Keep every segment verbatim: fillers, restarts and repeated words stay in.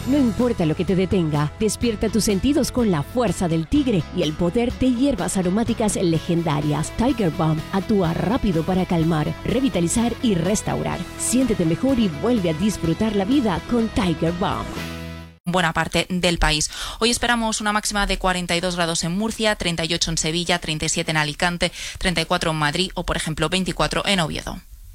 No importa lo que te detenga, despierta tus sentidos con la fuerza del tigre y el poder de hierbas aromáticas legendarias. Tiger Balm actúa rápido para calmar, revitalizar y restaurar. Siéntete mejor y vuelve a disfrutar la vida con Tiger Balm. Buena parte del país. Hoy esperamos una máxima de cuarenta y dos grados en Murcia, treinta y ocho en Sevilla, treinta y siete en Alicante, treinta y cuatro en Madrid o, por ejemplo, veinticuatro en Oviedo.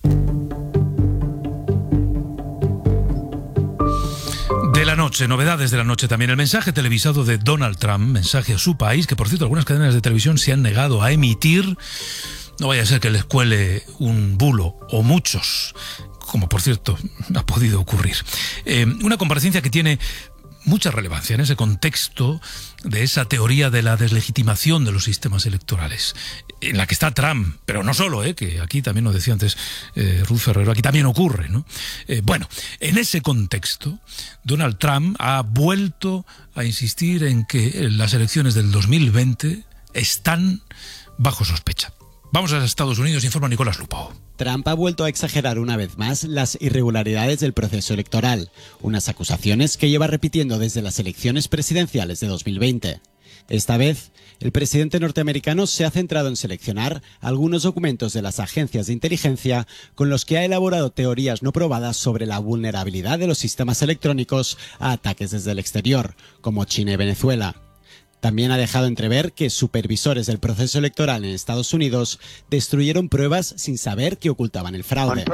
De la noche, novedades de la noche también. El mensaje televisado de Donald Trump, mensaje a su país, que por cierto algunas cadenas de televisión se han negado a emitir. No vaya a ser que les cuele un bulo, o muchos, como por cierto ha podido ocurrir. Eh, una comparecencia que tiene mucha relevancia en ese contexto de esa teoría de la deslegitimación de los sistemas electorales, en la que está Trump, pero no solo, eh, que aquí también lo decía antes eh, Ruth Ferrero, aquí también ocurre, ¿no? Eh, bueno, en ese contexto, Donald Trump ha vuelto a insistir en que las elecciones del dos mil veinte están bajo sospecha. Vamos a Estados Unidos, informa Nicolás Lupo. Trump ha vuelto a exagerar una vez más las irregularidades del proceso electoral, unas acusaciones que lleva repitiendo desde las elecciones presidenciales de dos mil veinte. Esta vez, el presidente norteamericano se ha centrado en seleccionar algunos documentos de las agencias de inteligencia con los que ha elaborado teorías no probadas sobre la vulnerabilidad de los sistemas electrónicos a ataques desde el exterior, como China y Venezuela. También ha dejado entrever que supervisores del proceso electoral en Estados Unidos destruyeron pruebas sin saber que ocultaban el fraude.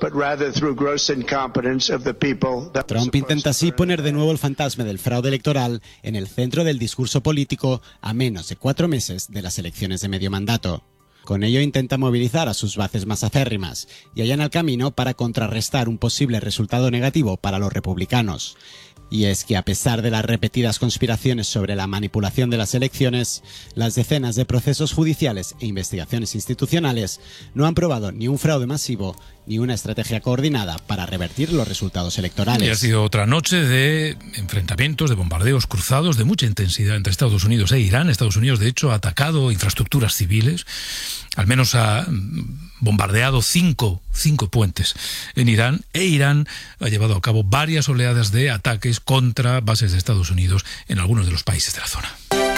Trump intenta así poner de nuevo el fantasma del fraude electoral en el centro del discurso político a menos de cuatro meses de las elecciones de medio mandato. Con ello intenta movilizar a sus bases más acérrimas y allana el camino para contrarrestar un posible resultado negativo para los republicanos. Y es que a pesar de las repetidas conspiraciones sobre la manipulación de las elecciones, las decenas de procesos judiciales e investigaciones institucionales no han probado ni un fraude masivo ni una estrategia coordinada para revertir los resultados electorales. Y ha sido otra noche de enfrentamientos, de bombardeos cruzados de mucha intensidad entre Estados Unidos e Irán. Estados Unidos, de hecho, ha atacado infraestructuras civiles, al menos ha bombardeado cinco, cinco puentes en Irán, e Irán ha llevado a cabo varias oleadas de ataques contra bases de Estados Unidos en algunos de los países de la zona.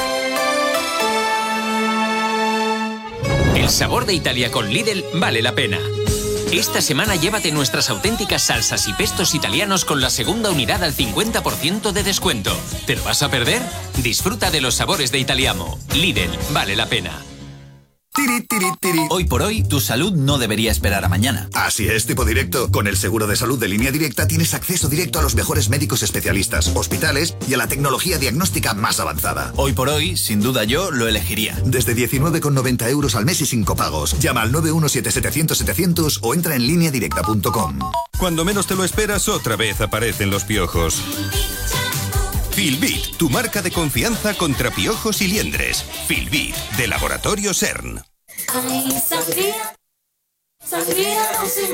El sabor de Italia con Lidl vale la pena. Esta semana llévate nuestras auténticas salsas y pestos italianos con la segunda unidad al cincuenta por ciento de descuento. ¿Te lo vas a perder? Disfruta de los sabores de Italiamo. Lidl vale la pena. Tiri, tiri, tiri. Hoy por hoy, tu salud no debería esperar a mañana. Así es, Tipo Directo. Con el seguro de salud de Línea Directa tienes acceso directo a los mejores médicos especialistas, hospitales y a la tecnología diagnóstica más avanzada. Hoy por hoy, sin duda yo lo elegiría. Desde diecinueve con noventa euros al mes y sin copagos. Llama al nueve uno siete setecientos setecientos o entra en línea directa punto com. Cuando menos te lo esperas, otra vez aparecen los piojos. Filbit, tu marca de confianza contra piojos y liendres. Filbit, de Laboratorio CERN. Ay, sangría, sangría,